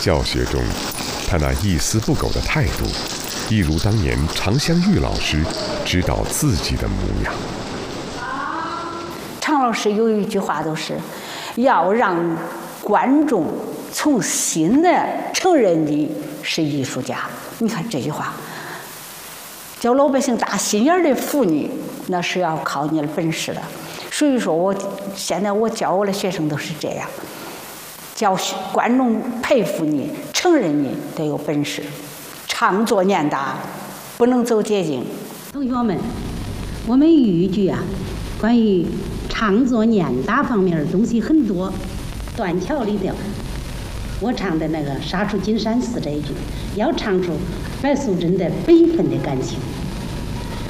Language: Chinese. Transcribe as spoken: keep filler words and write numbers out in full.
教学中，他那一丝不苟的态度，一如当年常香玉老师指导自己的模样。 常老师有一句话都是，要让观众从心的承认你是艺术家。你看这句话，叫老百姓打心眼的服你，那是要靠你的本事的。所以说，我现在我教我的学生都是这样，叫观众佩服你、承认你得有本事，唱作念打不能走捷径。 同学们，我们豫剧啊，关于唱作念打方面的东西很多。断桥里头，我唱的那个“杀出金山寺”这一句，要唱出白素贞的悲愤的感情。